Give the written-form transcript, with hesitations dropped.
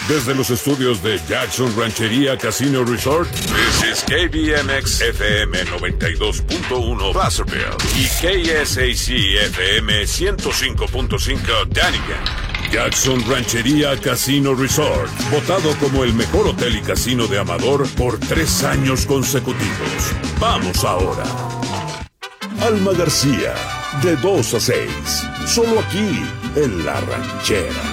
Desde los estudios de Jackson Ranchería Casino Resort, this is KBMX FM 92.1 Placerville y KSAC FM 105.5 Dunnigan. Jackson Ranchería Casino Resort, votado como el mejor hotel y casino de Amador por 3 años consecutivos. Vamos ahora. Alma García, de 2 a 6, solo aquí en La Ranchera.